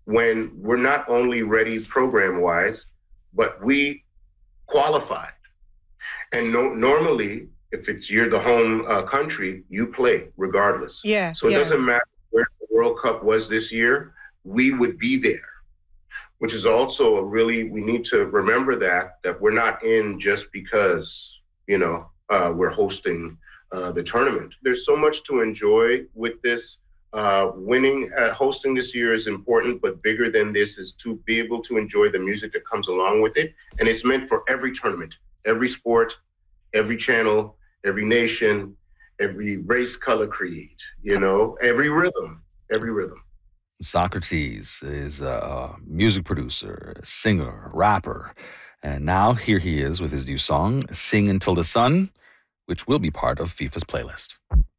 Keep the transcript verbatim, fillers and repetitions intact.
when we're not only ready program-wise, but we qualified. And no, normally, if it's you're the home uh, country, you play regardless. Yeah, So it yeah. doesn't matter where the World Cup was this year, we would be there, which is also a really, we need to remember that, that we're not in just because, you know, uh, we're hosting uh, the tournament. There's so much to enjoy with this. Uh, winning, uh, hosting this year is important, but bigger than this is to be able to enjoy the music that comes along with it. And it's meant for every tournament, every sport, every channel, every nation, every race, color, creed, you know, every rhythm, every rhythm. Socrates is a music producer, singer, rapper, and now here he is with his new song, Sing Until the Sun, which will be part of FIFA's playlist.